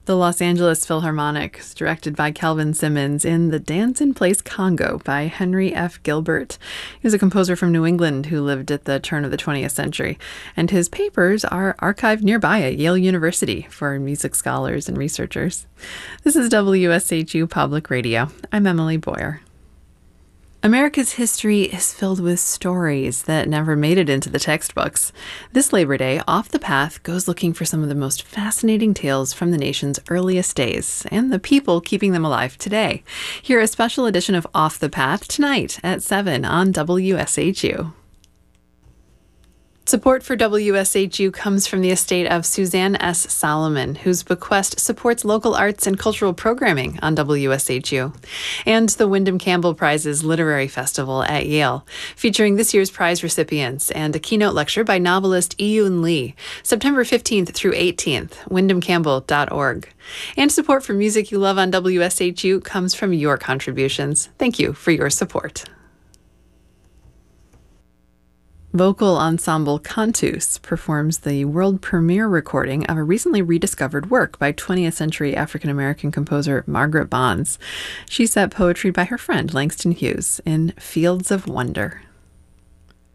The Los Angeles Philharmonic is directed by Kelvin Simmons in The Dance in Place Congo by Henry F. Gilbert. He was a composer from New England who lived at the turn of the 20th century, and his papers are archived nearby at Yale University for music scholars and researchers. This is WSHU Public Radio. I'm Emily Boyer. America's history is filled with stories that never made it into the textbooks. This Labor Day, Off the Path goes looking for some of the most fascinating tales from the nation's earliest days and the people keeping them alive today. Hear a special edition of Off the Path tonight at 7 on WSHU. Support for WSHU comes from the estate of Suzanne S. Solomon, whose bequest supports local arts and cultural programming on WSHU, and the Wyndham Campbell Prize's Literary Festival at Yale, featuring this year's prize recipients and a keynote lecture by novelist Iyun Lee, September 15th through 18th, wyndhamcampbell.org. And support for music you love on WSHU comes from your contributions. Thank you for your support. Vocal ensemble Cantus performs the world premiere recording of a recently rediscovered work by 20th century African-American composer Margaret Bonds. She set poetry by her friend Langston Hughes in Fields of Wonder.